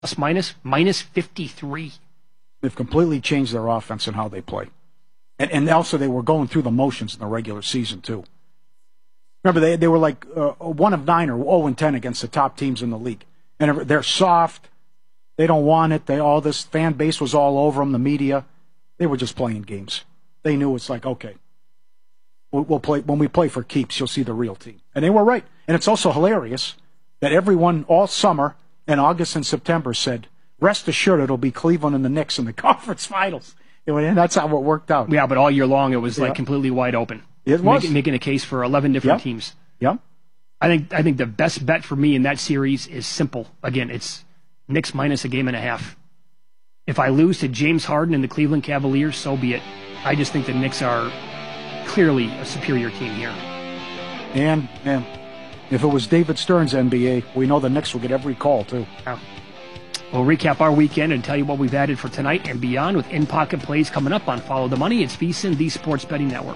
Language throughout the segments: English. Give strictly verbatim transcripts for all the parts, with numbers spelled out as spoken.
Plus minus, minus fifty-three. They've completely changed their offense and how they play. And, and also they were going through the motions in the regular season, too. Remember, they they were like uh, one of nine or oh and ten against the top teams in the league. And they're soft. They don't want it. They all this fan base was all over them, the media. They were just playing games. They knew it's like, okay, we'll, we'll play when we play for keeps, you'll see the real team. And they were right. And it's also hilarious that everyone all summer in August and September said, rest assured it'll be Cleveland and the Knicks in the conference finals. And that's how it worked out. Yeah, but all year long it was like yeah. completely wide open. It was. Making, making a case for eleven different yep. teams. Yeah. I think I think the best bet for me in that series is simple. Again, it's Knicks minus a game and a half. If I lose to James Harden and the Cleveland Cavaliers, so be it. I just think the Knicks are clearly a superior team here. And, and if it was David Stern's N B A, we know the Knicks will get every call, too. Yeah. We'll recap our weekend and tell you what we've added for tonight and beyond with in-pocket plays coming up on Follow the Money. It's VSiN, the Sports Betting Network.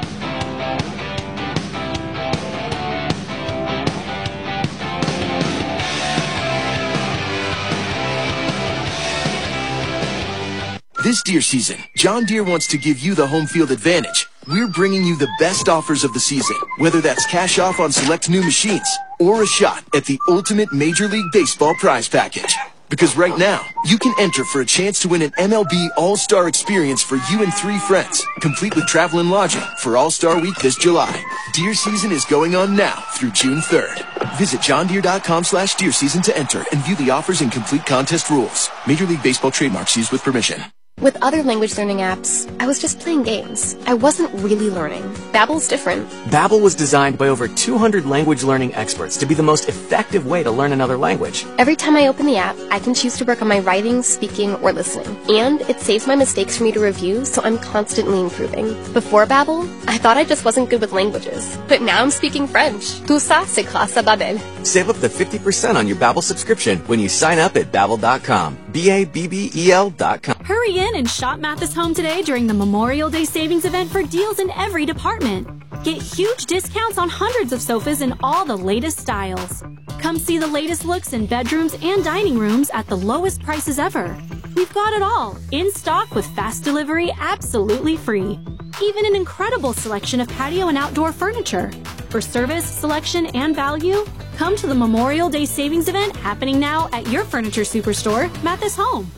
This deer season, John Deere wants to give you the home field advantage. We're bringing you the best offers of the season, whether that's cash off on select new machines or a shot at the ultimate Major League Baseball prize package. Because right now, you can enter for a chance to win an M L B All-Star experience for you and three friends, complete with travel and lodging for All-Star Week this July. Deer season is going on now through June third. Visit johndeere.com slash deer season to enter and view the offers and complete contest rules. Major League Baseball trademarks used with permission. With other language learning apps, I was just playing games. I wasn't really learning. Babbel's different. Babbel was designed by over two hundred language learning experts to be the most effective way to learn another language. Every time I open the app, I can choose to work on my writing, speaking, or listening. And it saves my mistakes for me to review, so I'm constantly improving. Before Babbel, I thought I just wasn't good with languages. But now I'm speaking French. Tout ça, c'est grâce à Babbel. Save up to fifty percent on your Babbel subscription when you sign up at Babbel dot com. B A B B E L dot com. Hurry in and shop Mathis Home today during the Memorial Day Savings Event for deals in every department. Get huge discounts on hundreds of sofas in all the latest styles. Come see the latest looks in bedrooms and dining rooms at the lowest prices ever. We've got it all, in stock with fast delivery absolutely free. Even an incredible selection of patio and outdoor furniture. For service, selection, and value, come to the Memorial Day Savings Event happening now at your furniture superstore, Mathis Home.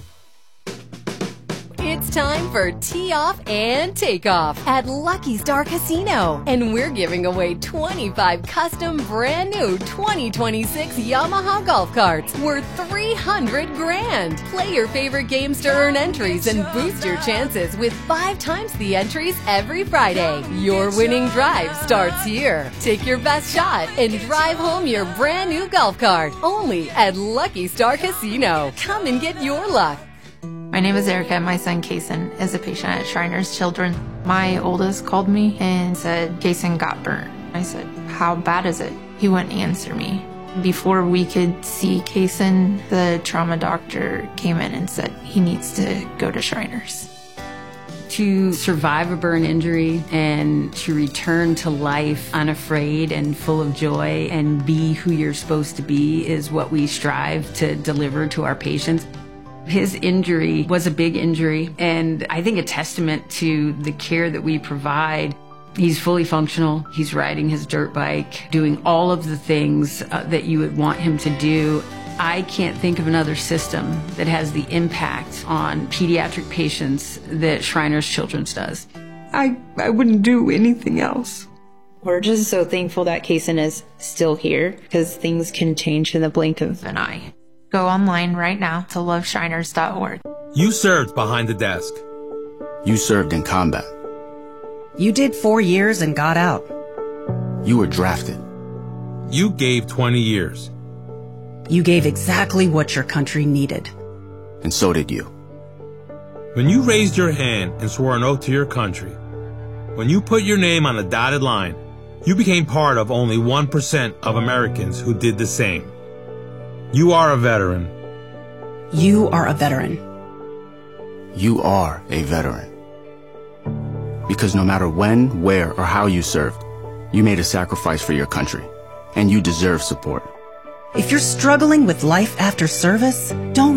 It's time for Tee Off and Takeoff at Lucky Star Casino. And we're giving away twenty-five custom brand new twenty twenty-six Yamaha golf carts worth three hundred grand. Play your favorite games to earn entries and boost your chances with five times the entries every Friday. Your winning drive starts here. Take your best shot and drive home your brand new golf cart only at Lucky Star Casino. Come and get your luck. My name is Erica, and my son Kason is a patient at Shriners Children. My oldest called me and said Kason got burnt. I said, how bad is it? He wouldn't answer me. Before we could see Kason, the trauma doctor came in and said he needs to go to Shriners. To survive a burn injury and to return to life unafraid and full of joy and be who you're supposed to be is what we strive to deliver to our patients. His injury was a big injury, and I think a testament to the care that we provide. He's fully functional. He's riding his dirt bike, doing all of the things uh, that you would want him to do. I can't think of another system that has the impact on pediatric patients that Shriners Children's does. I, I wouldn't do anything else. We're just so thankful that Kason is still here, because things can change in the blink of an eye. Go online right now to love shriners dot org. You served behind the desk. You served in combat. You did four years and got out. You were drafted. You gave twenty years. You gave exactly what your country needed. And so did you. When you raised your hand and swore an oath to your country, when you put your name on a dotted line, you became part of only one percent of Americans who did the same. You are a veteran. You are a veteran. You are a veteran. Because no matter when, where, or how you served, you made a sacrifice for your country, and you deserve support. If you're struggling with life after service, don't